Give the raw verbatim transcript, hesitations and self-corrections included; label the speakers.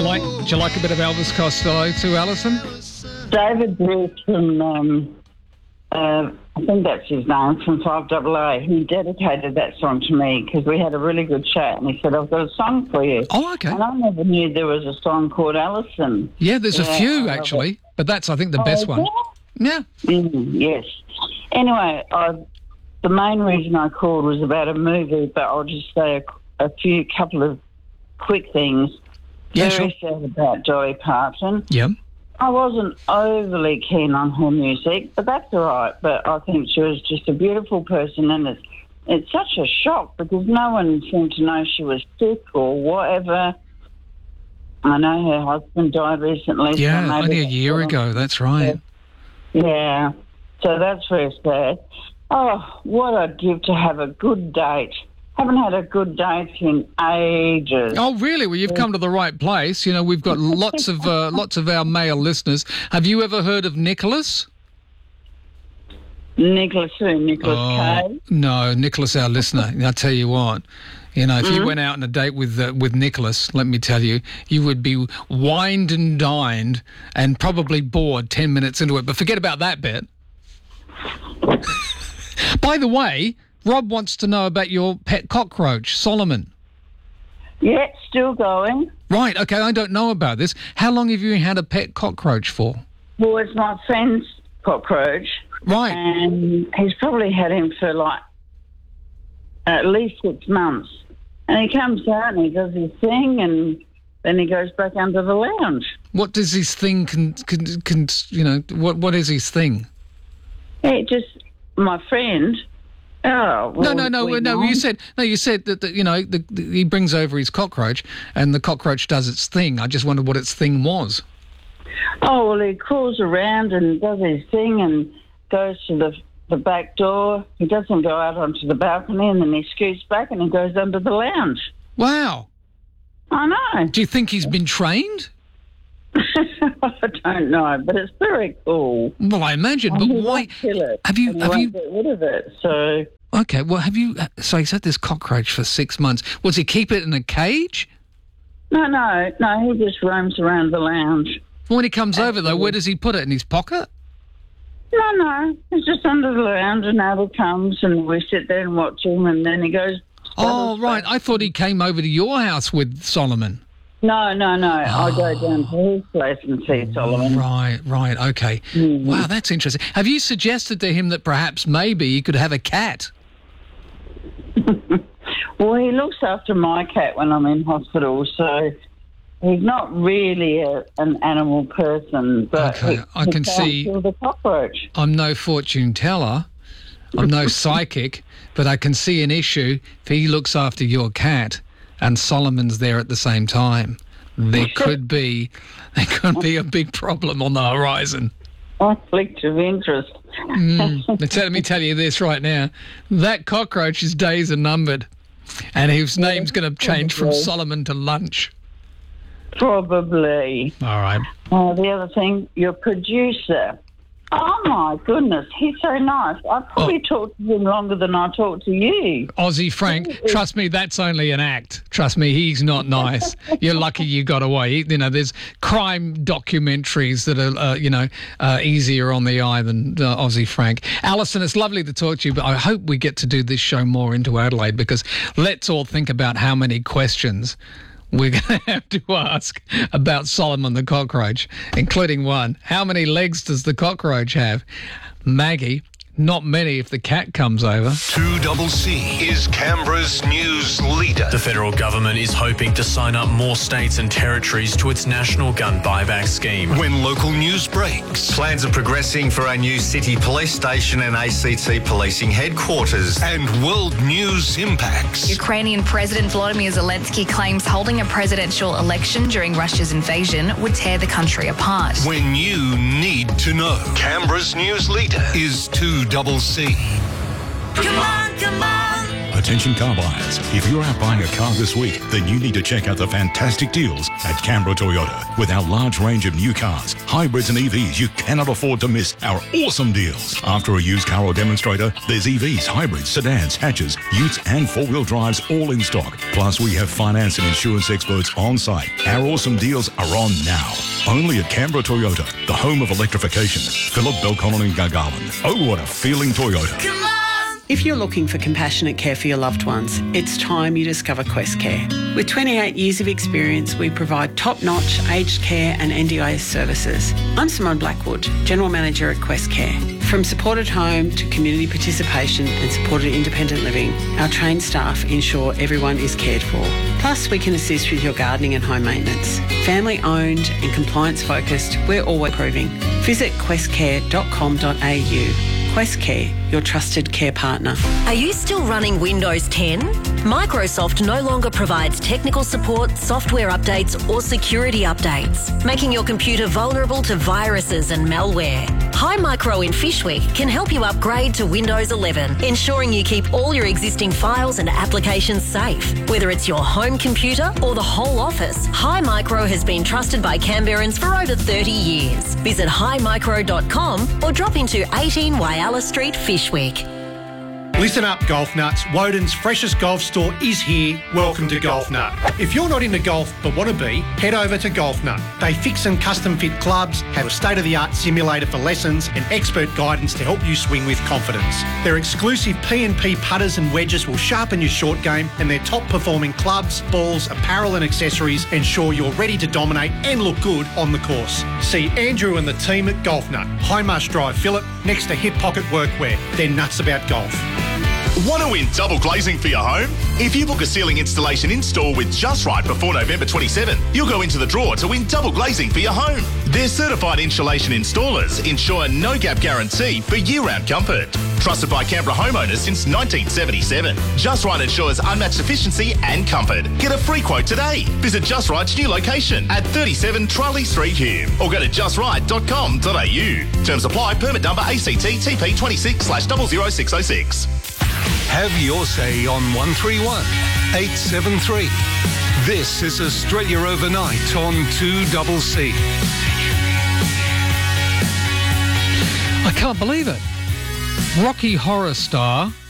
Speaker 1: you like do you like a bit of Elvis Costello too, Alison?
Speaker 2: David Bruce from, um, uh, I think that's his name, from five double A, he dedicated that song to me because we had a really good chat and he said, I've got a song for you.
Speaker 1: Oh, okay.
Speaker 2: And I never knew there was a song called Alison.
Speaker 1: Yeah, there's
Speaker 2: Yeah,
Speaker 1: a few,
Speaker 2: I love
Speaker 1: actually,
Speaker 2: it.
Speaker 1: but that's, I think, the
Speaker 2: Oh,
Speaker 1: best
Speaker 2: is
Speaker 1: one.
Speaker 2: there?
Speaker 1: Yeah.
Speaker 2: Mm, yes. Anyway, I, the main reason I called was about a movie, but I'll just say a, a few couple of quick things.
Speaker 1: Yeah,
Speaker 2: Very
Speaker 1: sure.
Speaker 2: sad about Dolly Parton.
Speaker 1: Yeah.
Speaker 2: I wasn't overly keen on her music, but that's all right. But I think she was just a beautiful person, and it's, it's such a shock because no one seemed to know she was sick or whatever. I know her husband died recently.
Speaker 1: Yeah,
Speaker 2: so maybe
Speaker 1: only a
Speaker 2: that's
Speaker 1: year
Speaker 2: what I'm-
Speaker 1: ago, that's right.
Speaker 2: Yeah, so that's very sad. Oh, what I'd give to have a good date. Haven't had a good date in ages.
Speaker 1: Oh, really? Well, you've come to the right place. You know, we've got lots of uh, lots of our male listeners. Have you ever heard of Nicholas?
Speaker 2: Nicholas who? Nicholas
Speaker 1: Oh,
Speaker 2: Cage?
Speaker 1: no, Nicholas, our listener. I tell you what, you know, if
Speaker 2: Mm-hmm.
Speaker 1: you went out on a date with uh, with Nicholas, let me tell you, you would be wined and dined and probably bored ten minutes into it. But forget about that bit. By the way, Rob wants to know about your pet cockroach, Solomon.
Speaker 2: Yeah, still going.
Speaker 1: Right, okay, I don't know about this. How long have you had a pet cockroach for?
Speaker 2: Well, it's my friend's cockroach,
Speaker 1: Right.
Speaker 2: and he's probably had him for like at least six months. And he comes out and he does his thing, and then he goes back under the lounge.
Speaker 1: What does his thing, con, con, con, you know, what what is his thing?
Speaker 2: It just, my friend... Oh, well,
Speaker 1: No, no, no,
Speaker 2: we
Speaker 1: no.
Speaker 2: know.
Speaker 1: You said no. You said that, that you know the, the, he brings over his cockroach, and the cockroach does its thing. I just wondered what its thing was.
Speaker 2: Oh, well, he crawls around and does his thing and goes to the the back door. He doesn't go out onto the balcony, and then he scoots back and he goes under the lounge.
Speaker 1: Wow.
Speaker 2: I know.
Speaker 1: Do you think he's been trained?
Speaker 2: I don't know, but it's very cool.
Speaker 1: Well, I imagine. But
Speaker 2: And he
Speaker 1: why?
Speaker 2: won't kill it,
Speaker 1: Have you?
Speaker 2: and he
Speaker 1: Have
Speaker 2: won't
Speaker 1: you?
Speaker 2: get rid of it, so...
Speaker 1: Okay. Well, have you? So he's had this cockroach for six months. Was he keep it in a cage?
Speaker 2: No, no, no, he just roams around the lounge.
Speaker 1: When he comes over, though, where does he put it? In his pocket?
Speaker 2: No, no, he's just under the lounge, and Abel comes, and we sit there and watch him, and then he goes...
Speaker 1: Oh, right. I thought he came over to your house with Solomon.
Speaker 2: No, no, no, I go down to his place and see Solomon.
Speaker 1: Right, right, okay.
Speaker 2: Mm.
Speaker 1: Wow, that's interesting. Have you suggested to him that perhaps maybe he could have a cat?
Speaker 2: Well, he looks after my cat when I'm in hospital, so he's not really a, an animal person. But
Speaker 1: Okay,
Speaker 2: he,
Speaker 1: I
Speaker 2: he
Speaker 1: can
Speaker 2: can't
Speaker 1: see-
Speaker 2: kill the cockroach.
Speaker 1: I'm no fortune teller. I'm no psychic, but I can see an issue if he looks after your cat and Solomon's there at the same time. There could be, there could be a big problem on the horizon.
Speaker 2: Conflict of interest.
Speaker 1: Mm. Let me tell you this right now: that cockroach's days are numbered, and his name's going to change from
Speaker 2: probably.
Speaker 1: Solomon to Lunch.
Speaker 2: Probably.
Speaker 1: All right.
Speaker 2: Uh, the other thing, your producer. Oh, my goodness, he's so nice. I probably
Speaker 1: Oh.
Speaker 2: talked to him longer than I talked to you.
Speaker 1: Aussie Frank, trust me, that's only an act. Trust me, he's not nice. You're lucky you got away. You know, there's crime documentaries that are, uh, you know, uh, easier on the eye than uh, Aussie Frank. Alison, it's lovely to talk to you, but I hope we get to do this show more into Adelaide, because let's all think about how many questions we're going to have to ask about Solomon the cockroach, including one. How many legs does the cockroach have? Maggie, not many if the cat comes over.
Speaker 3: two C C is Canberra's news leader.
Speaker 4: The federal government is hoping to sign up more states and territories to its national gun buyback scheme.
Speaker 3: When local news breaks
Speaker 5: Plans are progressing for a new city police station and A C T policing headquarters.
Speaker 3: and world news impacts.
Speaker 6: Ukrainian President Volodymyr Zelensky claims holding a presidential election during Russia's invasion would tear the country apart.
Speaker 3: When you need to know. Canberra's news leader is two C C.
Speaker 6: Come on, come on.
Speaker 7: Attention car buyers, if you're out buying a car this week, then you need to check out the fantastic deals at Canberra Toyota. With our large range of new cars, hybrids and E Vs, you cannot afford to miss our awesome deals. After a used car or demonstrator, there's E Vs, hybrids, sedans, hatches, utes and four-wheel drives all in stock. Plus, we have finance and insurance experts on site. Our awesome deals are on now. Only at Canberra Toyota, the home of electrification. Phillip, Belconnen and Gargarland. Oh, what a feeling Toyota.
Speaker 8: Come on! If you're looking for compassionate care for your loved ones, it's time you discover Quest Care. With twenty-eight years of experience, we provide top-notch aged care and N D I S services. I'm Simone Blackwood, General Manager at Quest Care. From supported home to community participation and supported independent living, our trained staff ensure everyone is cared for. Plus, we can assist with your gardening and home maintenance. Family-owned and compliance-focused, we're always improving. Visit quest care dot com dot a u. Quest Care, your trusted care partner.
Speaker 9: Are you still running Windows ten? Microsoft no longer provides technical support, software updates or security updates, making your computer vulnerable to viruses and malware. Hi Micro in Fishwick can help you upgrade to Windows eleven, ensuring you keep all your existing files and applications safe. Whether it's your home computer or the whole office, Hi Micro has been trusted by Canberrans for over thirty years. Visit hi micro dot com or drop into eighteen Whyalla Street, Fishwick.
Speaker 10: Listen up, golf nuts. Woden's freshest golf store is here. Welcome to Golf Nut. If you're not into golf but want to be, head over to Golf Nut. They fix and custom fit clubs, have a state-of-the-art simulator for lessons and expert guidance to help you swing with confidence. Their exclusive P and P putters and wedges will sharpen your short game, and their top-performing clubs, balls, apparel and accessories ensure you're ready to dominate and look good on the course. See Andrew and the team at Golf Nut, High Marsh Drive, Phillip, next to Hip Pocket Workwear. They're nuts about golf.
Speaker 11: Want to win double glazing for your home? If you book a ceiling installation in-store with Just Right before November twenty-seventh, you'll go into the draw to win double glazing for your home. Their certified insulation installers ensure no-gap guarantee for year-round comfort. Trusted by Canberra homeowners since nineteen seventy-seven. Just Right ensures unmatched efficiency and comfort. Get a free quote today. Visit Just Right's new location at thirty-seven Charlie Street, Hume, or go to just right dot com dot a u. Terms apply. Permit number A C T T P twenty-six slash zero zero six zero six.
Speaker 3: Have your say on one three one eight seven three. This is Australia Overnight on two C C.
Speaker 1: I can't believe it. Rocky Horror star